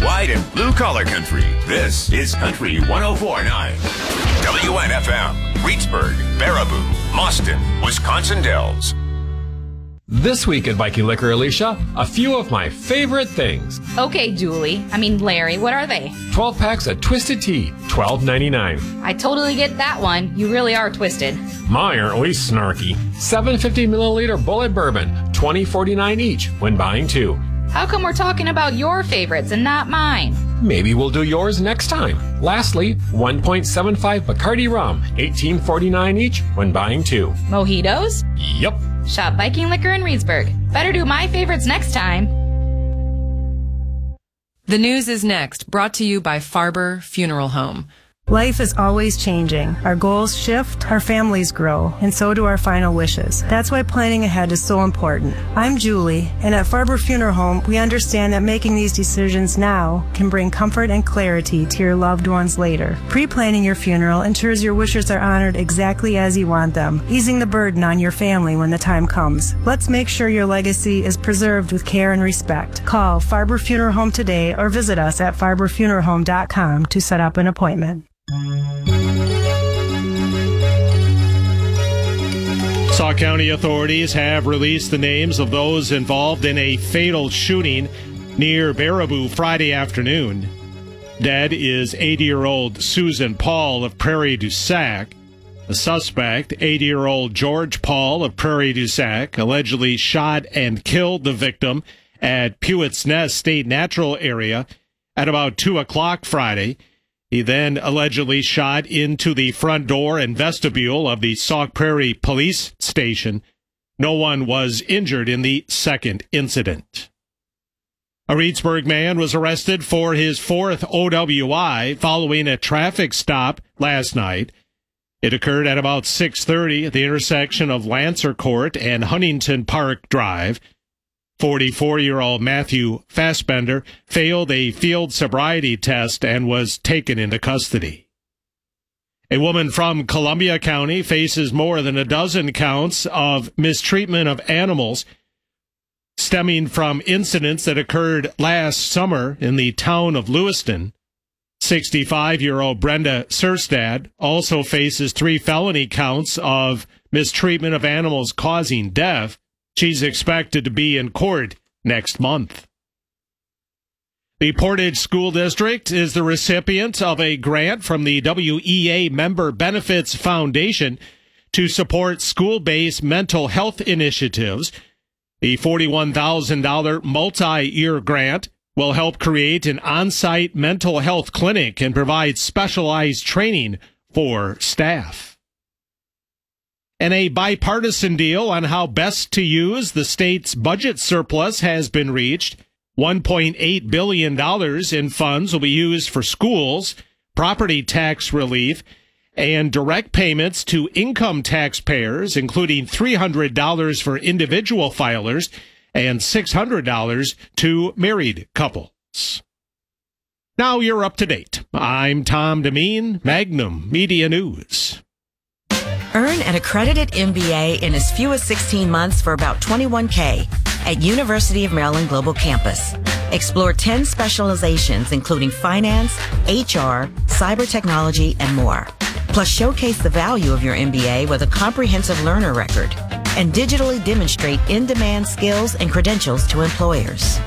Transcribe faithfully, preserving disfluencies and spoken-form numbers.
white and blue collar country. This is Country one oh four point nine. W N F M, Reedsburg, Baraboo, Mauston, Wisconsin Dells. This week at Viking Liquor, Alicia, a few of my favorite things. Okay, Julie. I mean, Larry, what are they? twelve packs of Twisted Tea, twelve ninety-nine. I totally get that one. You really are twisted. My, aren't we snarky? seven fifty milliliter Bullet Bourbon, twenty forty-nine each when buying two. How come we're talking about your favorites and not mine? Maybe we'll do yours next time. Lastly, one point seven five Bacardi Rum, eighteen forty-nine each when buying two. Mojitos? Yep. Shop Viking Liquor in Reedsburg. Better do my favorites next time. The news is next, brought to you by Farber Funeral Home. Life is always changing. Our goals shift, our families grow, and so do our final wishes. That's why planning ahead is so important. I'm Julie, and at Farber Funeral Home, we understand that making these decisions now can bring comfort and clarity to your loved ones later. Pre-planning your funeral ensures your wishes are honored exactly as you want them, easing the burden on your family when the time comes. Let's make sure your legacy is preserved with care and respect. Call Farber Funeral Home today or visit us at farber funeral home dot com to set up an appointment. Sauk County authorities have released the names of those involved in a fatal shooting near Baraboo Friday afternoon. Dead is eighty-year-old Susan Paul of Prairie du Sac. The suspect, eighty-year-old George Paul of Prairie du Sac, allegedly shot and killed the victim at Pewett's Nest State Natural Area at about two o'clock Friday. He then allegedly shot into the front door and vestibule of the Sauk Prairie Police Station. No one was injured in the second incident. A Reedsburg man was arrested for his fourth O W I following a traffic stop last night. It occurred at about six thirty at the intersection of Lancer Court and Huntington Park Drive. forty-four-year-old Matthew Fassbender failed a field sobriety test and was taken into custody. A woman from Columbia County faces more than a dozen counts of mistreatment of animals stemming from incidents that occurred last summer in the town of Lewiston. sixty-five-year-old Brenda Serstad also faces three felony counts of mistreatment of animals causing death. She's expected to be in court next month. The Portage School District is the recipient of a grant from the W E A Member Benefits Foundation to support school-based mental health initiatives. The forty-one thousand dollars multi-year grant will help create an on-site mental health clinic and provide specialized training for staff. And a bipartisan deal on how best to use the state's budget surplus has been reached. one point eight billion dollars in funds will be used for schools, property tax relief, and direct payments to income taxpayers, including three hundred dollars for individual filers and six hundred dollars to married couples. Now you're up to date. I'm Tom Demeen, Magnum Media News. Earn an accredited M B A in as few as sixteen months for about twenty-one thousand dollars at University of Maryland Global Campus. Explore ten specializations, including finance, H R, cyber technology, and more. Plus, showcase the value of your M B A with a comprehensive learner record and digitally demonstrate in-demand skills and credentials to employers.